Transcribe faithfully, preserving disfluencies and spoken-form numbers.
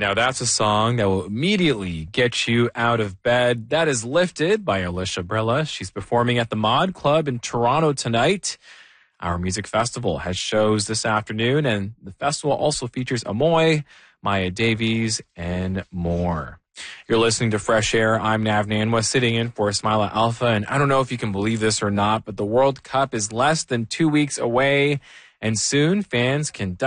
Now that's a song that will immediately get you out of bed. That is Lifted by Alicia Brilla. She's performing at the Mod Club in Toronto tonight. Our music festival has shows this afternoon, and the festival also features Amoy, Maya Davies, and more. You're listening to Fresh Air. I'm Nav Nanwa, sitting in for Ismaila Alpha, and I don't know if you can believe this or not, but the World Cup is less than two weeks away, and soon fans can